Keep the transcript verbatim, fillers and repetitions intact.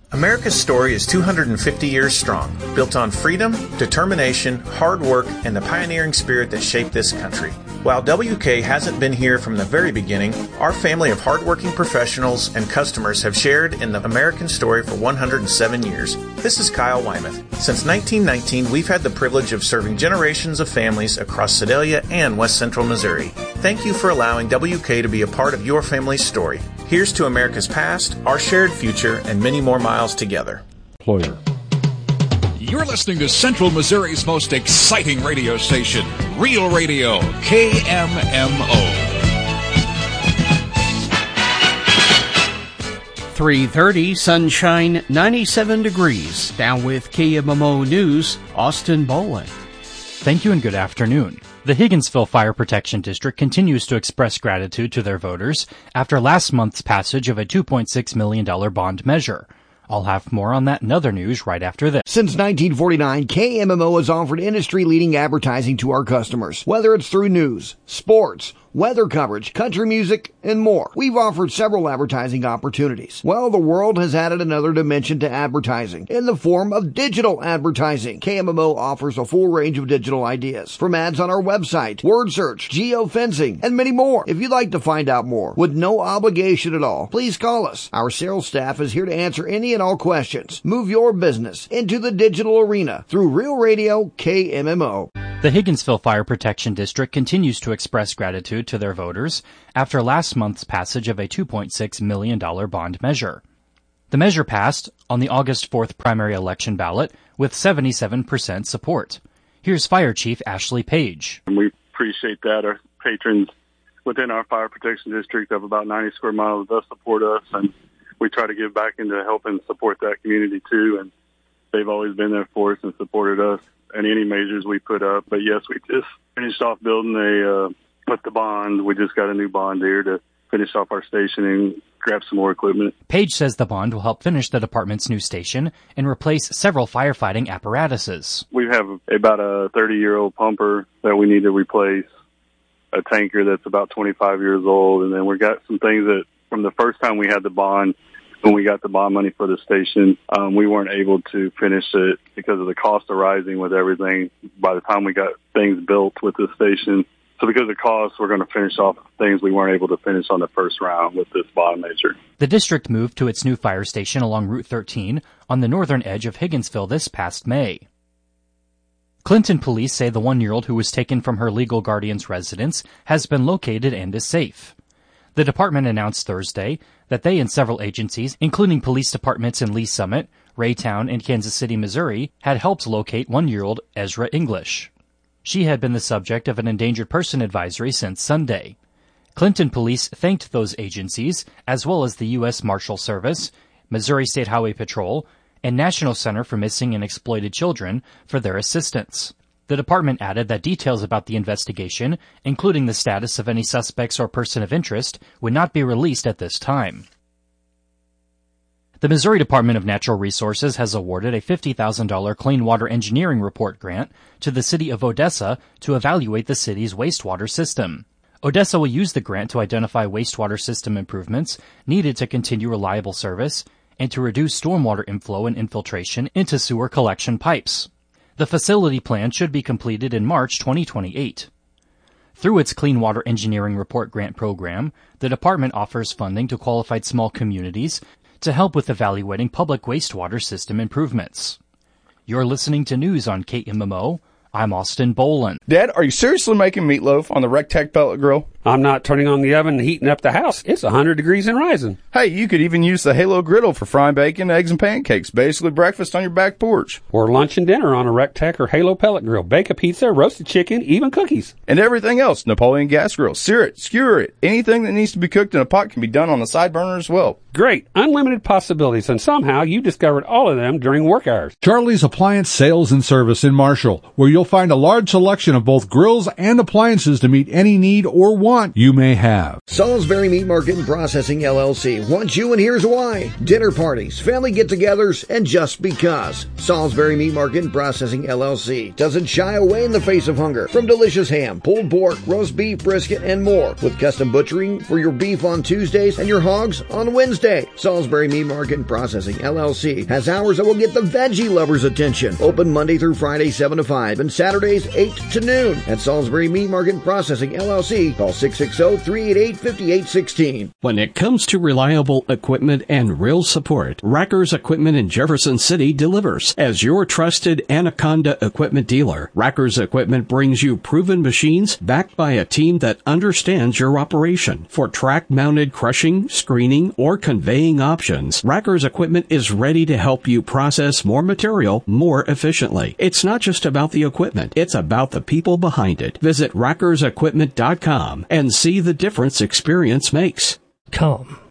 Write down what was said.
America's story is two hundred fifty years strong, built on freedom, determination, hard work, and the pioneering spirit that shaped this country. While W K hasn't been here from the very beginning, our family of hardworking professionals and customers have shared in the American story for one hundred seven years. This is Kyle Wymuth. Since nineteen nineteen, we've had the privilege of serving generations of families across Sedalia and West Central Missouri. Thank you for allowing W K to be a part of your family's story. Here's to America's past, our shared future, and many more miles together. Employer. You're listening to Central Missouri's most exciting radio station, Real Radio, K M M O. three thirty, sunshine, ninety-seven degrees. Down with K M M O News, Austin Boland. Thank you and good afternoon. The Higginsville Fire Protection District continues to express gratitude to their voters after last month's passage of a two point six million dollars bond measure. I'll have more on that and other news right after this. Since nineteen forty-nine, K M M O has offered industry-leading advertising to our customers, whether it's through news, sports, weather coverage, country music, and more. We've offered several advertising opportunities. Well, the world has added another dimension to advertising in the form of digital advertising. K M M O offers a full range of digital ideas, from ads on our website, word search, geofencing, and many more. If you'd like to find out more with no obligation at all, please call us. Our sales staff is here to answer any and all questions. Move your business into the digital arena through Real Radio K M M O. The Higginsville Fire Protection District continues to express gratitude to their voters after last month's passage of a two point six million dollars bond measure. The measure passed on the August fourth primary election ballot with seventy-seven percent support. Here's Fire Chief Ashley Page. We appreciate that. Our patrons within our fire protection district of about ninety square miles does support us, and we try to give back into helping support that community too, and they've always been there for us and supported us and any measures we put up. But yes, we just finished off building a, uh, put the bond. We just got a new bond here to finish off our station and grab some more equipment. Page says the bond will help finish the department's new station and replace several firefighting apparatuses. We have about a thirty-year-old pumper that we need to replace, a tanker that's about twenty-five years old, and then we got some things that from the first time we had the bond, when we got the bond money for the station, um, we weren't able to finish it because of the cost arising with everything by the time we got things built with the station. So because of cost, we're going to finish off things we weren't able to finish on the first round with this bond measure. The district moved to its new fire station along Route thirteen on the northern edge of Higginsville this past May. Clinton police say the one-year-old who was taken from her legal guardian's residence has been located and is safe. The department announced Thursday that they and several agencies, including police departments in Lee Summit, Raytown, and Kansas City, Missouri, had helped locate one-year-old Ezra English. She had been the subject of an endangered person advisory since Sunday. Clinton police thanked those agencies, as well as the U S Marshal Service, Missouri State Highway Patrol, and National Center for Missing and Exploited Children for their assistance. The department added that details about the investigation, including the status of any suspects or person of interest, would not be released at this time. The Missouri Department of Natural Resources has awarded a fifty thousand dollars Clean Water Engineering Report grant to the city of Odessa to evaluate the city's wastewater system. Odessa will use the grant to identify wastewater system improvements needed to continue reliable service and to reduce stormwater inflow and infiltration into sewer collection pipes. The facility plan should be completed in March twenty twenty-eight. Through its Clean Water Engineering Report Grant program, the department offers funding to qualified small communities to help with evaluating public wastewater system improvements. You're listening to news on K M M O. I'm Austin Boland. Dad, are you seriously making meatloaf on the RecTech pellet grill? I'm not turning on the oven and heating up the house. It's one hundred degrees and rising. Hey, you could even use the Halo griddle for frying bacon, eggs, and pancakes. Basically breakfast on your back porch. Or lunch and dinner on a RecTech or Halo pellet grill. Bake a pizza, roasted chicken, even cookies. And everything else. Napoleon gas grill. Sear it, skewer it. Anything that needs to be cooked in a pot can be done on the side burner as well. Great. Unlimited possibilities, and somehow you discovered all of them during work hours. Charlie's Appliance Sales and Service in Marshall, where you'll find a large selection of both grills and appliances to meet any need or want want, you may have. Salisbury Meat Market and Processing L L C wants you, and here's why. Dinner parties, family get-togethers, and just because. Salisbury Meat Market and Processing L L C doesn't shy away in the face of hunger. From delicious ham, pulled pork, roast beef, brisket, and more. With custom butchering for your beef on Tuesdays and your hogs on Wednesday. Salisbury Meat Market and Processing L L C has hours that will get the veggie lovers' attention. Open Monday through Friday, seven to five, and Saturdays, eight to noon. At Salisbury Meat Market and Processing L L C, call six six zero, three eight eight, five eight one six. When it comes to reliable equipment and real support, Rackers Equipment in Jefferson City delivers. As your trusted Anaconda equipment dealer, Rackers Equipment brings you proven machines backed by a team that understands your operation. For track-mounted crushing, screening, or conveying options, Rackers Equipment is ready to help you process more material more efficiently. It's not just about the equipment, it's about the people behind it. Visit rackers equipment dot com and see the difference experience makes. Come